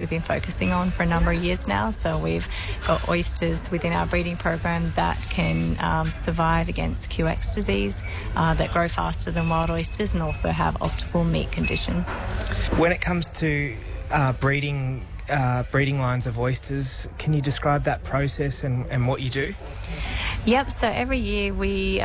we've been focusing on for a number of years now. So we've got oysters within our breeding program that can survive against QX disease, that grow faster than wild oysters and also have optimal meat condition. When it comes to breeding lines of oysters, can you describe that process and what you do? Yep, so every year we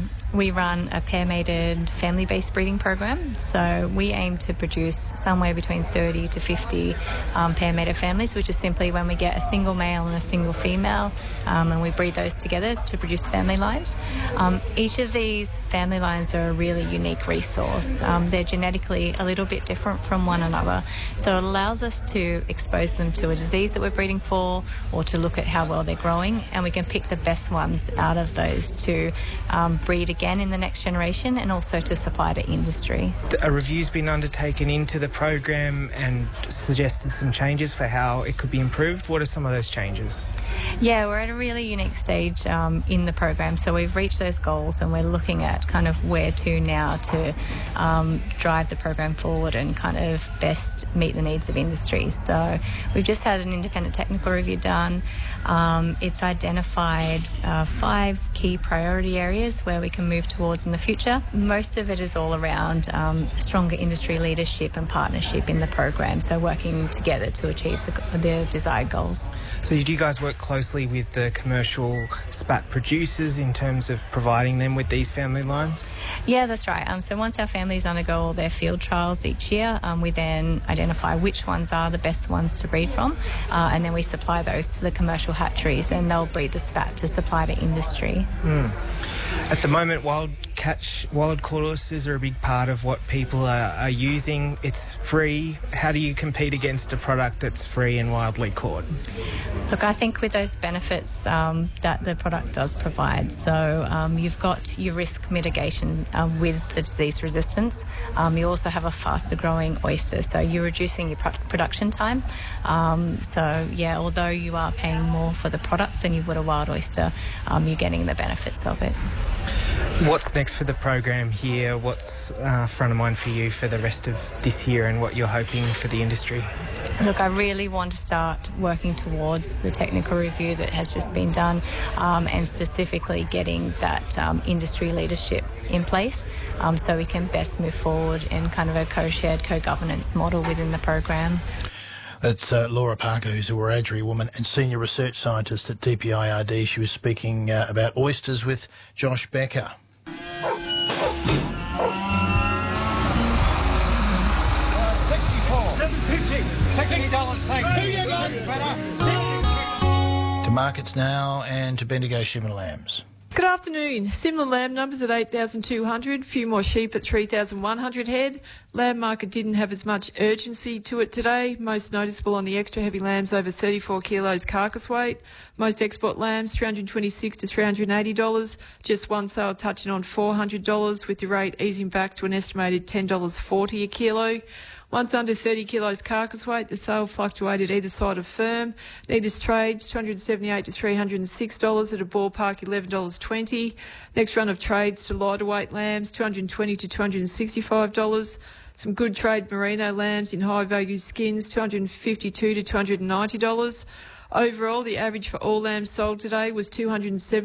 run a pair-mated family-based breeding program. So we aim to produce somewhere between 30 to 50 pair-mated families, which is simply when we get a single male and a single female and we breed those together to produce family lines. Each of these family lines are a really unique resource. They're genetically a little bit different from one another. So it allows us to expose them to a disease that we're breeding for or to look at how well they're growing, and we can pick the best ones out of those to breed again in the next generation and also to supply to industry. A review's been undertaken into the program and suggested some changes for how it could be improved. What are some of those changes? Yeah, we're at a really unique stage in the program. So we've reached those goals and we're looking at kind of where to now to drive the program forward and kind of best meet the needs of industry. So we've just had an independent technical review done. It's identified 5 key priority areas where we can move towards in the future. Most of it is all around stronger industry leadership and partnership in the program, so working together to achieve the desired goals. So do you guys work closely with the commercial spat producers in terms of providing them with these family lines? Yeah, that's right. So once our families undergo all their field trials each year, we then identify which ones are the best ones to breed from, and then we supply those to the commercial hatcheries and they'll breed the spat to supply to industry. At the moment, wild-caught oysters are a big part of what people are using. It's free. How do you compete against a product that's free and wildly caught? Look, I think with those benefits that the product does provide, so you've got your risk mitigation with the disease resistance. You also have a faster growing oyster, so you're reducing your production time. So yeah, although you are paying more for the product than you would a wild oyster, you're getting the benefits of it. What's next for the program here? What's front of mind for you for the rest of this year and what you're hoping for the industry? Look, I really want to start working towards the technical review that has just been done and specifically getting that industry leadership in place so we can best move forward in kind of a co-shared, co-governance model within the program. That's Laura Parker, who's a Wiradjuri woman and Senior Research Scientist at DPIRD. She was speaking about oysters with Josh Becker. To markets now and to Bendigo Shimmer Lambs. Good afternoon. Similar lamb numbers at 8,200, few more sheep at 3,100 head. Lamb market didn't have as much urgency to it today, most noticeable on the extra heavy lambs over 34 kilos carcass weight. Most export lambs $326 to $380, just one sale touching on $400 with the rate easing back to an estimated $10.40 a kilo. Once under 30 kilos carcass weight, the sale fluctuated either side of firm. Neatest trades, $278 to $306 at a ballpark $11.20. Next run of trades to lighter weight lambs, $220 to $265. Some good trade merino lambs in high value skins, $252 to $290. Overall, the average for all lambs sold today was $270